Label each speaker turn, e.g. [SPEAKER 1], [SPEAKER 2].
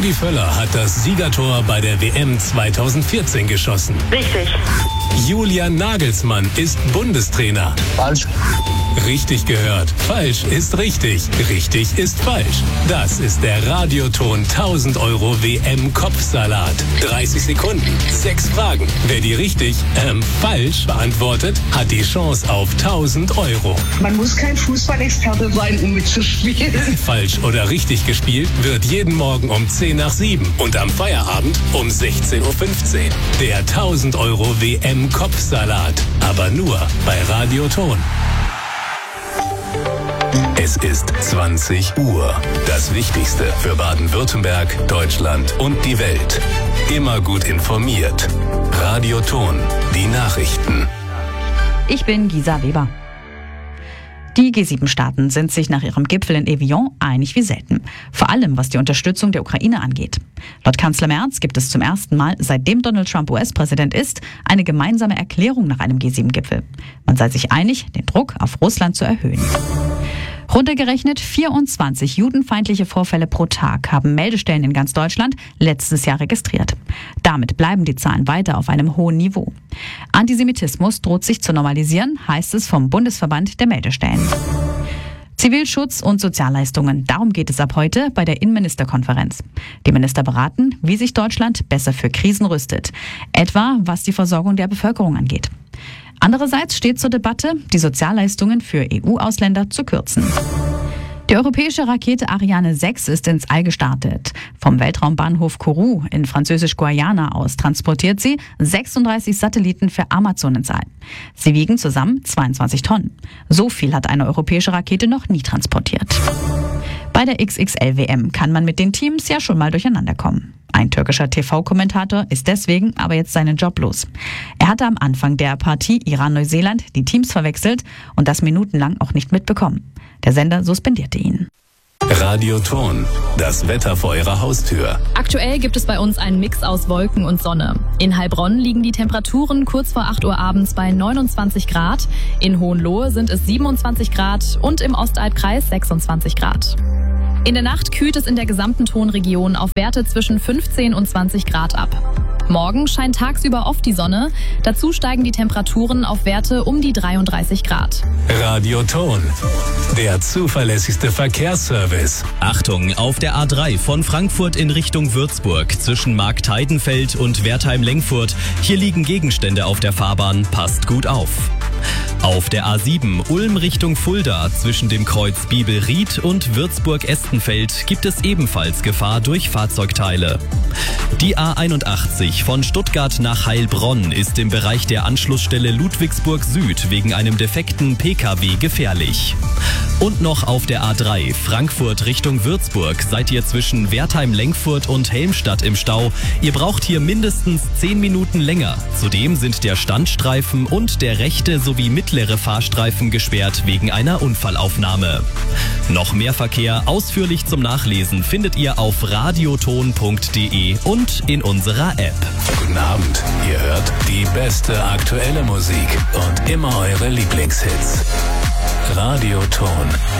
[SPEAKER 1] Rudi Völler hat das Siegertor bei der WM 2014 geschossen.
[SPEAKER 2] Richtig.
[SPEAKER 1] Julian Nagelsmann ist Bundestrainer.
[SPEAKER 3] Falsch.
[SPEAKER 1] Richtig gehört. Falsch ist richtig. Richtig ist falsch. Das ist der Radioton 1000 € WM-Kopfsalat. 30 Sekunden, 6 Fragen. Wer die richtig, falsch beantwortet, hat die Chance auf 1000 €.
[SPEAKER 2] Man muss kein Fußballexperte sein, um mitzuspielen.
[SPEAKER 1] Falsch oder richtig gespielt wird jeden Morgen um 10 nach 7 und am Feierabend um 16:15 Uhr. Der 1000 € WM-Kopfsalat. Aber nur bei Radioton. Es ist 20 Uhr. Das Wichtigste für Baden-Württemberg, Deutschland und die Welt. Immer gut informiert. Radioton. Die Nachrichten.
[SPEAKER 4] Ich bin Gisa Weber. Die G7-Staaten sind sich nach ihrem Gipfel in Evian einig wie selten. Vor allem, was die Unterstützung der Ukraine angeht. Laut Kanzler Merz gibt es zum ersten Mal, seitdem Donald Trump US-Präsident ist, eine gemeinsame Erklärung nach einem G7-Gipfel. Man sei sich einig, den Druck auf Russland zu erhöhen. Runtergerechnet 24 judenfeindliche Vorfälle pro Tag haben Meldestellen in ganz Deutschland letztes Jahr registriert. Damit bleiben die Zahlen weiter auf einem hohen Niveau. Antisemitismus droht sich zu normalisieren, heißt es vom Bundesverband der Meldestellen. Zivilschutz und Sozialleistungen, darum geht es ab heute bei der Innenministerkonferenz. Die Minister beraten, wie sich Deutschland besser für Krisen rüstet, etwa was die Versorgung der Bevölkerung angeht. Andererseits steht zur Debatte, die Sozialleistungen für EU-Ausländer zu kürzen. Die europäische Rakete Ariane 6 ist ins All gestartet. Vom Weltraumbahnhof Kourou in Französisch-Guayana aus transportiert sie 36 Satelliten für Amazon ins All. Sie wiegen zusammen 22 Tonnen. So viel hat eine europäische Rakete noch nie transportiert. Bei der XXL-WM kann man mit den Teams ja schon mal durcheinander kommen. Ein türkischer TV-Kommentator ist deswegen aber jetzt seinen Job los. Er hatte am Anfang der Partie Iran-Neuseeland die Teams verwechselt und das minutenlang auch nicht mitbekommen. Der Sender suspendierte ihn.
[SPEAKER 1] Radioton. Das Wetter vor Ihrer Haustür.
[SPEAKER 5] Aktuell gibt es bei uns einen Mix aus Wolken und Sonne. In Heilbronn liegen die Temperaturen kurz vor 8 Uhr abends bei 29 Grad. In Hohenlohe sind es 27 Grad und im Ostalbkreis 26 Grad. In der Nacht kühlt es in der gesamten Tonregion auf Werte zwischen 15 und 20 Grad ab. Morgen scheint tagsüber oft die Sonne. Dazu steigen die Temperaturen auf Werte um die 33 Grad.
[SPEAKER 1] Radioton. Der zuverlässigste Verkehrsservice.
[SPEAKER 6] Achtung, auf der A3 von Frankfurt in Richtung Würzburg zwischen Marktheidenfeld und Wertheim-Lengfurt. Hier liegen Gegenstände auf der Fahrbahn. Passt gut auf. Auf der A7 Ulm Richtung Fulda zwischen dem Kreuz Bibelried und Würzburg-Estenfeld gibt es ebenfalls Gefahr durch Fahrzeugteile. Die A81 von Stuttgart nach Heilbronn ist im Bereich der Anschlussstelle Ludwigsburg Süd wegen einem defekten Pkw gefährlich. Und noch auf der A3 Frankfurt Richtung Würzburg seid ihr zwischen Wertheim-Lengfurt und Helmstadt im Stau. Ihr braucht hier mindestens 10 Minuten länger. Zudem sind der Standstreifen und der rechte sowie mittlere Fahrstreifen gesperrt wegen einer Unfallaufnahme. Noch mehr Verkehr ausführlich zum Nachlesen findet ihr auf radioton.de und in unserer App.
[SPEAKER 1] Guten Abend. Ihr hört die beste aktuelle Musik und immer eure Lieblingshits. Radioton.